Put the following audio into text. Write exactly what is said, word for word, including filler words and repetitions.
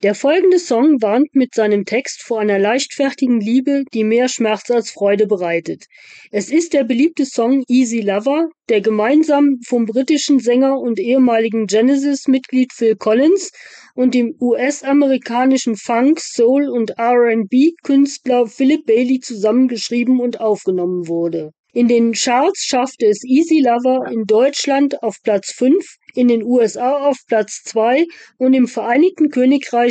Der folgende Song warnt mit seinem Text vor einer leichtfertigen Liebe, die mehr Schmerz als Freude bereitet. Es ist der beliebte Song Easy Lover, der gemeinsam vom britischen Sänger und ehemaligen Genesis-Mitglied Phil Collins und dem U S-amerikanischen Funk-, Soul- und R and B-Künstler Philip Bailey zusammengeschrieben und aufgenommen wurde. In den Charts schaffte es Easy Lover in Deutschland auf Platz fünf, in den U S A auf Platz zwei und im Vereinigten Königreich